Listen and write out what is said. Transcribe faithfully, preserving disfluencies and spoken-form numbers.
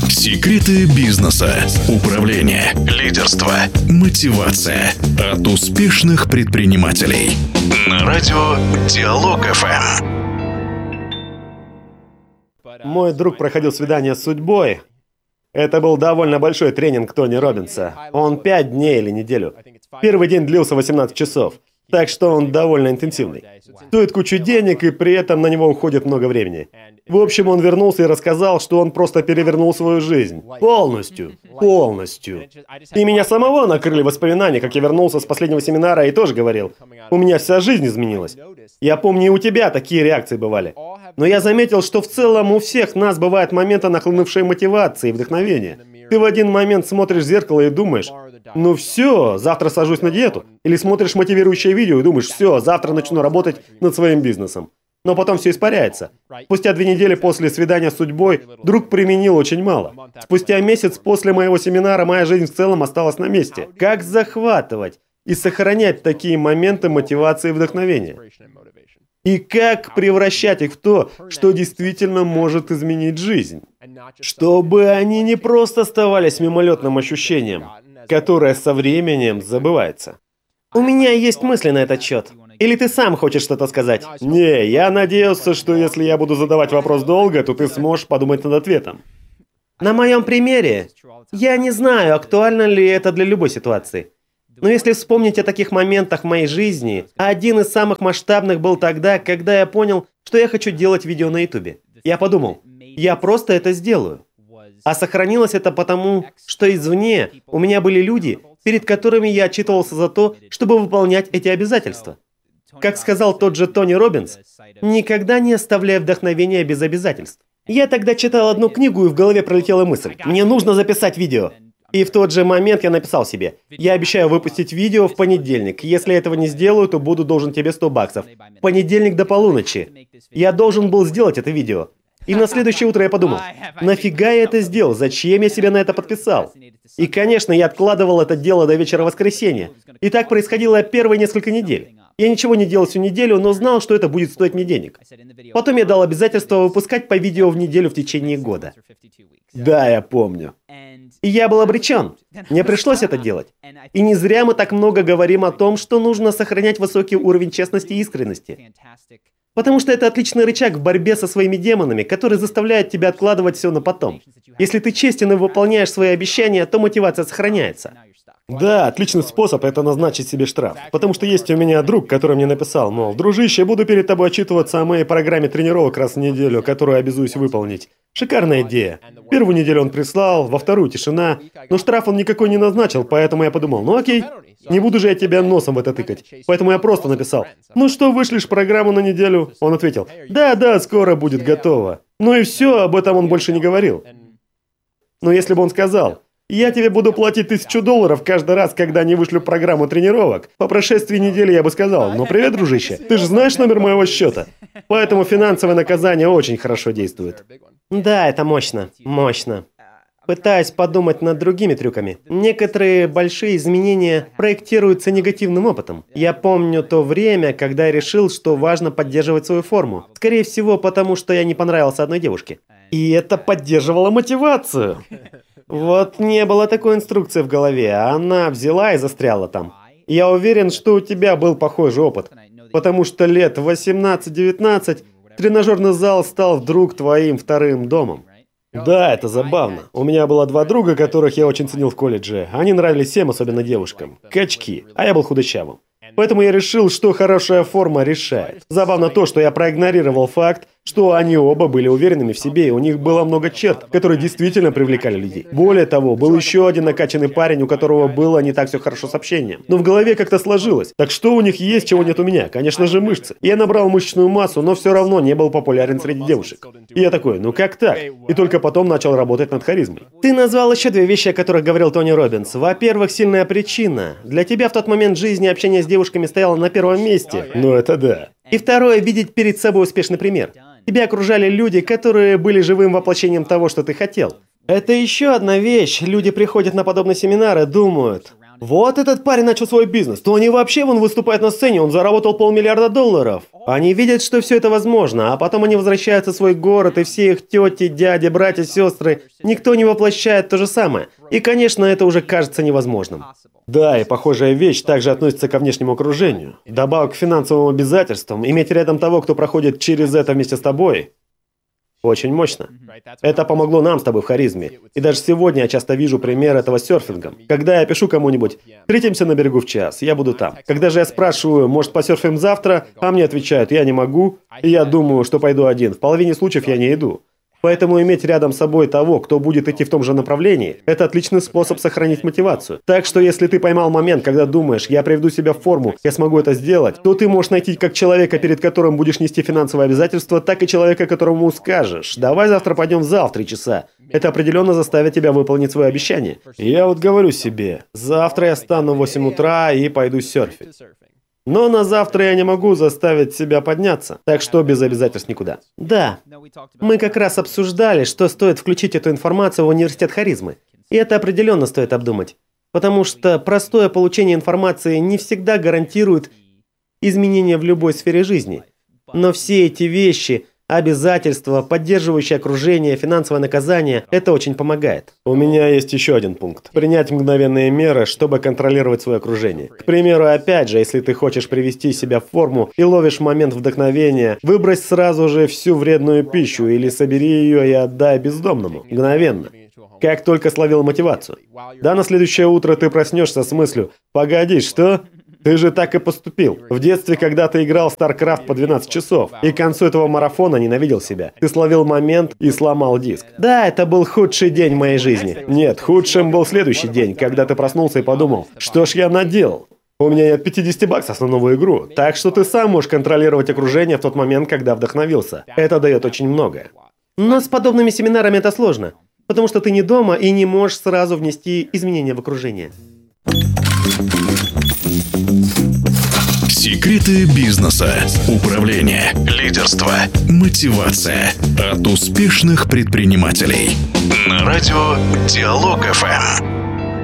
Секреты бизнеса, управления, лидерства, мотивация от успешных предпринимателей. На радио Диалог-эф эм. Мой друг проходил свидание с судьбой. Это был довольно большой тренинг Тони Роббинса. Он пять дней или неделю. Первый день длился восемнадцать часов. Так что он довольно интенсивный. Стоит кучу денег, и при этом на него уходит много времени. В общем, он вернулся и рассказал, что он просто перевернул свою жизнь. Полностью. Полностью. И меня самого накрыли воспоминания, как я вернулся с последнего семинара и тоже говорил. У меня вся жизнь изменилась. Я помню, и у тебя такие реакции бывали. Но я заметил, что в целом у всех нас бывают моменты нахлынувшей мотивации и вдохновения. Ты в один момент смотришь в зеркало и думаешь: ну все, завтра сажусь на диету. Или смотришь мотивирующее видео и думаешь: все, завтра начну работать над своим бизнесом. Но потом все испаряется. Спустя две недели после свидания с судьбой друг применил очень мало. Спустя месяц после моего семинара моя жизнь в целом осталась на месте. Как захватывать и сохранять такие моменты мотивации и вдохновения? И как превращать их в то, что действительно может изменить жизнь? Чтобы они не просто оставались мимолетным ощущением, которое со временем забывается. У меня есть мысли на этот счет. Или ты сам хочешь что-то сказать? Не, я надеялся, что если я буду задавать вопрос долго, то ты сможешь подумать над ответом. На моем примере, я не знаю, актуально ли это для любой ситуации. Но если вспомнить о таких моментах в моей жизни, один из самых масштабных был тогда, когда я понял, что я хочу делать видео на ютубе. Я подумал, я просто это сделаю. А сохранилось это потому, что извне у меня были люди, перед которыми я отчитывался за то, чтобы выполнять эти обязательства. Как сказал тот же Тони Роббинс, никогда не оставляй вдохновения без обязательств. Я тогда читал одну книгу, и в голове пролетела мысль: мне нужно записать видео. И в тот же момент я написал себе: я обещаю выпустить видео в понедельник. Если я этого не сделаю, то буду должен тебе сто баксов. В понедельник до полуночи. Я должен был сделать это видео. И на следующее утро я подумал: нафига я это сделал? Зачем я себя на это подписал? И, конечно, я откладывал это дело до вечера воскресенья. И так происходило первые несколько недель. Я ничего не делал всю неделю, но знал, что это будет стоить мне денег. Потом я дал обязательство выпускать по видео в неделю в течение года. Да, я помню. И я был обречен. Мне пришлось это делать. И не зря мы так много говорим о том, что нужно сохранять высокий уровень честности и искренности. Потому что это отличный рычаг в борьбе со своими демонами, который заставляет тебя откладывать все на потом. Если ты честен и выполняешь свои обещания, то мотивация сохраняется. Да, отличный способ — это назначить себе штраф. Потому что есть у меня друг, который мне написал, мол: дружище, буду перед тобой отчитываться о моей программе тренировок раз в неделю, которую обязуюсь выполнить. Шикарная идея. Первую неделю он прислал, во вторую тишина, но штраф он никакой не назначил, поэтому я подумал: ну окей, не буду же я тебя носом в это тыкать. Поэтому я просто написал: ну что, вышлешь программу на неделю? Он ответил: да-да, скоро будет готово. Ну и все, об этом он больше не говорил. Но если бы он сказал: я тебе буду платить тысячу долларов каждый раз, когда не вышлю программу тренировок, по прошествии недели я бы сказал: ну привет, дружище, ты же знаешь номер моего счета. Поэтому финансовое наказание очень хорошо действует. Да, это мощно, мощно. Пытаюсь подумать над другими трюками. Некоторые большие изменения проектируются негативным опытом. Я помню то время, когда я решил, что важно поддерживать свою форму. Скорее всего, потому что я не понравился одной девушке. И это поддерживало мотивацию. Вот не было такой инструкции в голове, а она взяла и застряла там. Я уверен, что у тебя был похожий опыт. Потому что лет восемнадцать-девятнадцать тренажерный зал стал вдруг твоим вторым домом. Да, это забавно. У меня было два друга, которых я очень ценил в колледже. Они нравились всем, особенно девушкам. Качки. А я был худощавым. Поэтому я решил, что хорошая форма решает. Забавно то, что я проигнорировал факт, что они оба были уверенными в себе, и у них было много черт, которые действительно привлекали людей. Более того, был еще один накачанный парень, у которого было не так все хорошо с общением. Но в голове как-то сложилось. Так что у них есть, чего нет у меня? Конечно же, мышцы. Я набрал мышечную массу, но все равно не был популярен среди девушек. И я такой: ну как так? И только потом начал работать над харизмой. Ты назвал еще две вещи, о которых говорил Тони Роббинс. Во-первых, сильная причина. Для тебя в тот момент жизни общение с девушками стояло на первом месте. Ну это да. И второе, видеть перед собой успешный пример. Тебя окружали люди, которые были живым воплощением того, что ты хотел. Это еще одна вещь. Люди приходят на подобные семинары, думают: Вот этот парень начал свой бизнес, то они вообще вон выступают на сцене, он заработал полмиллиарда долларов. Они видят, что все это возможно, а потом они возвращаются в свой город, и все их тети, дяди, братья, сестры, никто не воплощает то же самое. И, конечно, это уже кажется невозможным. Да, и похожая вещь также относится ко внешнему окружению. Добавок к финансовым обязательствам, иметь рядом того, кто проходит через это вместе с тобой, очень мощно. Это помогло нам с тобой в харизме. И даже сегодня я часто вижу пример этого с серфингом. Когда я пишу кому-нибудь «Встретимся на берегу в час», я буду там. Когда же я спрашиваю «Может, посерфим завтра?», а мне отвечают «Я не могу», и я думаю, что пойду один. В половине случаев я не иду. Поэтому иметь рядом с собой того, кто будет идти в том же направлении, это отличный способ сохранить мотивацию. Так что если ты поймал момент, когда думаешь, я приведу себя в форму, я смогу это сделать, то ты можешь найти как человека, перед которым будешь нести финансовые обязательства, так и человека, которому скажешь, давай завтра пойдем в зал в три часа. Это определенно заставит тебя выполнить свое обещание. Я вот говорю себе, завтра я встану в восемь утра и пойду серфить. Но на завтра я не могу заставить себя подняться, так что без обязательств никуда. Да, мы как раз обсуждали, что стоит включить эту информацию в университет харизмы. И это определенно стоит обдумать. Потому что простое получение информации не всегда гарантирует изменения в любой сфере жизни. Но все эти вещи, обязательства, поддерживающее окружение, финансовое наказание – это очень помогает. У меня есть еще один пункт. Принять мгновенные меры, чтобы контролировать свое окружение. К примеру, опять же, если ты хочешь привести себя в форму и ловишь момент вдохновения, выбрось сразу же всю вредную пищу или собери ее и отдай бездомному. Мгновенно. Как только словил мотивацию. Да, на следующее утро ты проснешься с мыслью «Погоди, что?» Ты же так и поступил. В детстве, когда ты играл в StarCraft по двенадцать часов, и к концу этого марафона ненавидел себя. Ты словил момент и сломал диск. Да, это был худший день в моей жизни. Нет, худшим был следующий день, когда ты проснулся и подумал, что ж я наделал? У меня нет пятьдесят баксов на новую игру. Так что ты сам можешь контролировать окружение в тот момент, когда вдохновился. Это дает очень много. Но с подобными семинарами это сложно. Потому что ты не дома и не можешь сразу внести изменения в окружение. Секреты бизнеса, управление, лидерство, мотивация от успешных предпринимателей. На радио Диалог эф эм.